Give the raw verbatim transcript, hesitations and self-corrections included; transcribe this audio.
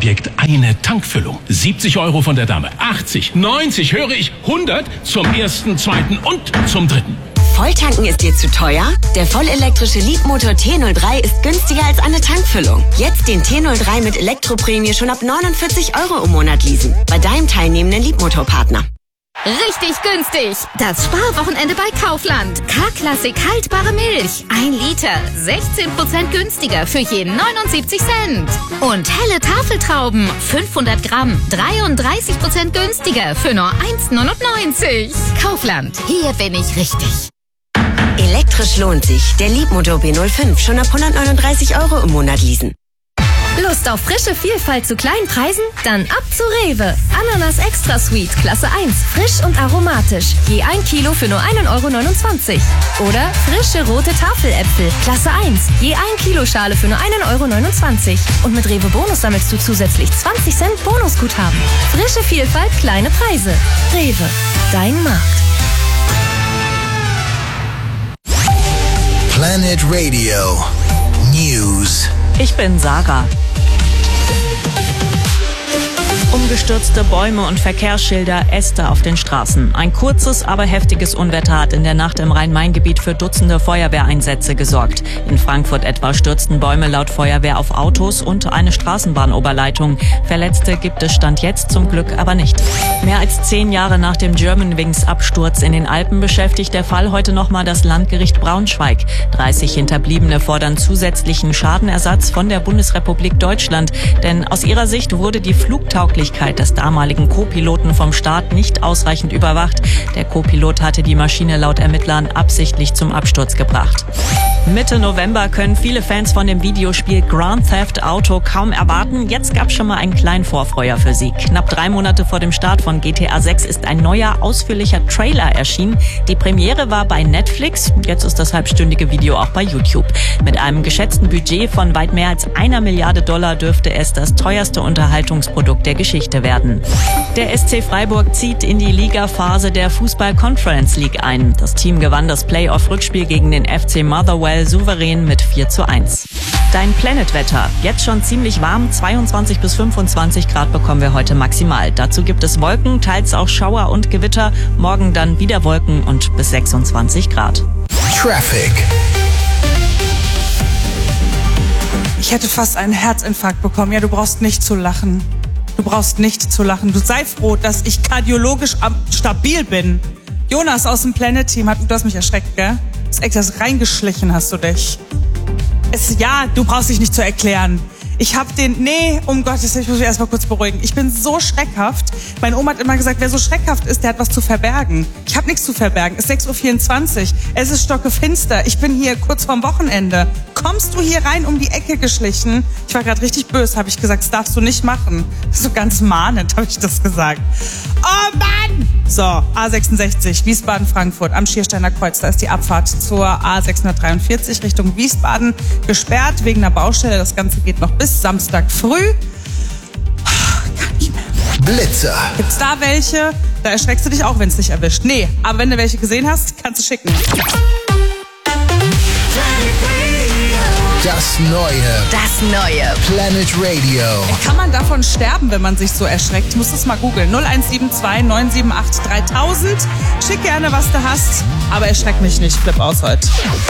Traumobjekt eine Tankfüllung. siebzig Euro von der Dame, achtzig, neunzig, höre ich, hundert zum ersten, zweiten und zum dritten. Volltanken ist dir zu teuer? Der vollelektrische Leapmotor T null drei ist günstiger als eine Tankfüllung. Jetzt den T null drei mit Elektroprämie schon ab neunundvierzig Euro im Monat leasen. Bei deinem teilnehmenden Leapmotor-Partner. Richtig günstig! Das Sparwochenende bei Kaufland. K-Klassik haltbare Milch. Ein Liter. sechzehn Prozent günstiger für jeden neunundsiebzig Cent. Und helle Tafeltrauben. fünfhundert Gramm. dreiunddreißig Prozent günstiger für nur eins neunundneunzig. Kaufland. Hier bin ich richtig. Elektrisch lohnt sich. Der Leapmotor B null fünf schon ab hundertneununddreißig Euro im Monat leasen. Lust auf frische Vielfalt zu kleinen Preisen? Dann ab zu Rewe. Ananas Extra Sweet, Klasse eins. Frisch und aromatisch. Je ein Kilo für nur ein Euro neunundzwanzig. Oder frische rote Tafeläpfel, Klasse eins. Je ein Kilo Schale für nur ein Euro neunundzwanzig. Und mit Rewe Bonus sammelst du zusätzlich zwanzig Cent Bonusguthaben. Frische Vielfalt, kleine Preise. Rewe, dein Markt. Planet Radio News. Ich bin Sarah. Umgestürzte Bäume und Verkehrsschilder, Äste auf den Straßen. Ein kurzes, aber heftiges Unwetter hat in der Nacht im Rhein-Main-Gebiet für Dutzende Feuerwehreinsätze gesorgt. In Frankfurt etwa stürzten Bäume laut Feuerwehr auf Autos und eine Straßenbahnoberleitung. Verletzte gibt es Stand jetzt zum Glück aber nicht. Mehr als zehn Jahre nach dem Germanwings-Absturz in den Alpen beschäftigt der Fall heute nochmal das Landgericht Braunschweig. dreißig Hinterbliebene fordern zusätzlichen Schadenersatz von der Bundesrepublik Deutschland. Denn aus ihrer Sicht wurde die Flugtauglichkeit des damaligen Co-Piloten vom Staat nicht ausreichend überwacht. Der Co-Pilot hatte die Maschine laut Ermittlern absichtlich zum Absturz gebracht. Mitte November können viele Fans von dem Videospiel Grand Theft Auto kaum erwarten. Jetzt gab es schon mal einen kleinen Vorfeuer für sie. Knapp drei Monate vor dem Start von G T A sechs ist ein neuer, ausführlicher Trailer erschienen. Die Premiere war bei Netflix. Jetzt ist das halbstündige Video auch bei YouTube. Mit einem geschätzten Budget von weit mehr als einer Milliarde Dollar dürfte es das teuerste Unterhaltungsprodukt der Geschichte werden. Der S C Freiburg zieht in die Ligaphase der Fußball-Conference League ein. Das Team gewann das Playoff-Rückspiel gegen den F C Motherwell souverän mit vier zu eins. Dein Planet-Wetter. Jetzt schon ziemlich warm, zweiundzwanzig bis fünfundzwanzig Grad bekommen wir heute maximal. Dazu gibt es Wolken, teils auch Schauer und Gewitter. Morgen dann wieder Wolken und bis sechsundzwanzig Grad. Traffic. Ich hätte fast einen Herzinfarkt bekommen. Ja, du brauchst nicht zu lachen. Du brauchst nicht zu lachen. Du sei froh, dass ich kardiologisch stabil bin. Jonas aus dem Planet-Team hat, du hast mich erschreckt, gell? Das echt das reingeschlichen hast du dich. Es, ja, du brauchst dich nicht zu erklären. Ich hab den, nee, um Gottes Willen, ich muss mich erstmal kurz beruhigen. Ich bin so schreckhaft. Meine Oma hat immer gesagt, wer so schreckhaft ist, der hat was zu verbergen. Ich habe nichts zu verbergen. Es ist sechs Uhr vierundzwanzig. Es ist stockefinster. Ich bin hier kurz vorm Wochenende. Kommst du hier rein um die Ecke geschlichen? Ich war gerade richtig böse, habe ich gesagt, das darfst du nicht machen. So ganz mahnend habe ich das gesagt. Oh Mann! So, A sechsundsechzig, Wiesbaden-Frankfurt am Schiersteiner Kreuz. Da ist die Abfahrt zur A sechshundertdreiundvierzig Richtung Wiesbaden gesperrt wegen einer Baustelle. Das Ganze geht noch bis Samstag früh. Kann nicht mehr. Blitzer. Gibt's da welche? Da erschreckst du dich auch, wenn es dich erwischt. Nee, aber wenn du welche gesehen hast, kannst du schicken. Das Neue. Das Neue. Planet Radio. Kann man davon sterben, wenn man sich so erschreckt? Ich muss das mal googeln. null eins sieben zwei neun sieben acht dreitausend. Schick gerne, was du hast. Aber erschreck mich nicht. Flip aus heute.